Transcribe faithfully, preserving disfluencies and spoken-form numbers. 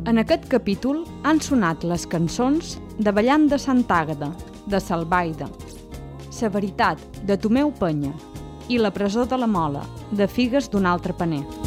En aquest capítol han sonat les cançons de Ballant de Santa Àgueda, de Salvaire, Sa veritat, de Tomeu Penya, i La presó de la Mola, de Figues d'un altre paner.